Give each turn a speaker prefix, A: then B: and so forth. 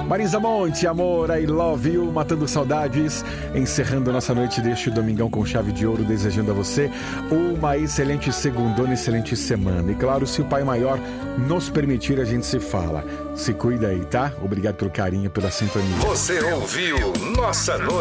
A: Marisa Monte, amor, I love you, matando saudades, encerrando nossa noite deste domingão com chave de ouro, desejando a você uma excelente segundona, excelente semana. E claro, se o Pai Maior nos permitir, a gente se fala. Se cuida aí, tá? Obrigado pelo carinho, pela sintonia.
B: Você ouviu Nossa Noite.